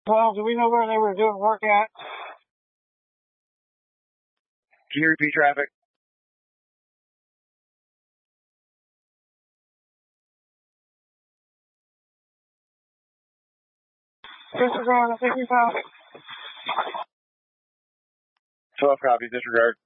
Well, do we know where they were doing work at? Can you repeat traffic? Disregard, I think we found it. 12 copies, disregard.